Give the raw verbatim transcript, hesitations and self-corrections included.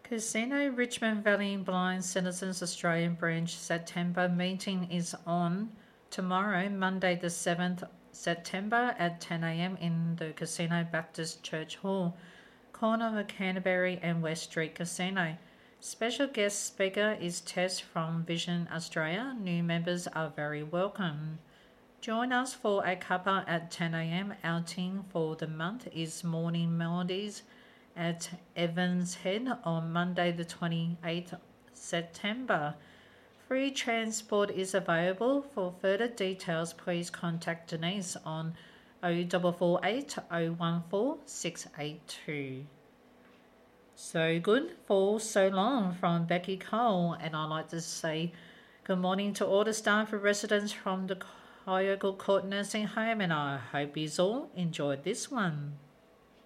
Casino Richmond Valley Blind Citizens Australian Branch September meeting is on tomorrow, Monday the seventh September at ten a m in the Casino Baptist Church Hall, corner of Canterbury and West Street Casino. Special guest speaker is Tess from Vision Australia. New members are very welcome. Join us for a cuppa at ten a m. Outing for the month is Morning Melodies at Evans Head on Monday the twenty-eighth September. Free transport is available. For further details, please contact Denise on oh four four eight, oh one four, six eight two. So good for so long from Becky Cole, and I'd like to say good morning to all the staff and residents from the Kyogle Court Nursing Home, and I hope you all enjoyed this one.